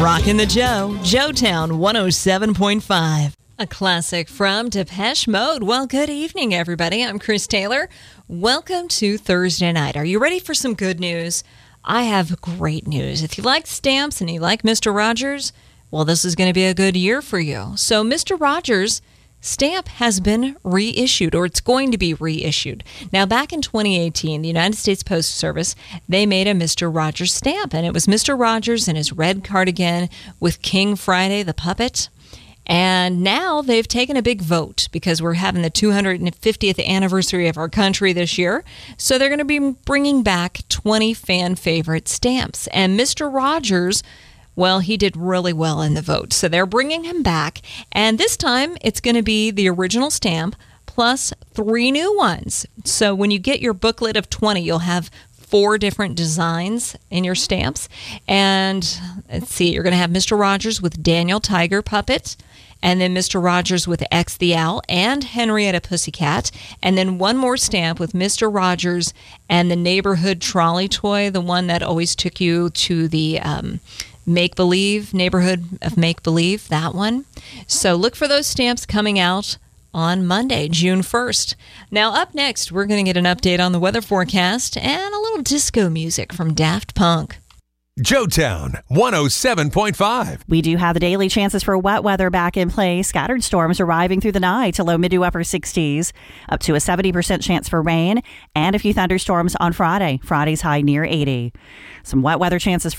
Rockin' the Joe, Joetown 107.5. A classic from Depeche Mode. Well, good evening, everybody. I'm Chris Taylor. Welcome to Thursday night. Are you ready for some good news? I have great news. If you like stamps and you like Mr. Rogers, well, this is going to be a good year for you. So Mr. Rogers' stamp has been reissued, or it's going to be reissued. Now, back in 2018, the United States Postal Service, they made a Mr. Rogers stamp, and it was Mr. Rogers in his red cardigan with King Friday the puppet. And now they've taken a big vote because we're having the 250th anniversary of our country this year. So they're going to be bringing back 20 fan favorite stamps. And Mr. Rogers, well, he did really well in the vote. So they're bringing him back. And this time it's going to be the original stamp plus 3 new ones. So when you get your booklet of 20, you'll have 4 different designs in your stamps. And let's see, you're going to have Mr. Rogers with Daniel Tiger puppet, and then Mr. Rogers with X the Owl and Henrietta Pussycat, and then one more stamp with Mr. Rogers and the neighborhood trolley toy, the one that always took you to the make-believe, neighborhood of make-believe, that one. So look for those stamps coming out on Monday, June 1st. Now, up next, we're going to get an update on the weather forecast and a little disco music from Daft Punk. Joetown 107.5. We do have the daily chances for wet weather back in play. Scattered storms arriving through the night to low mid to upper 60s, up to a 70% chance for rain, and a few thunderstorms on Friday. Friday's high near 80. Some wet weather chances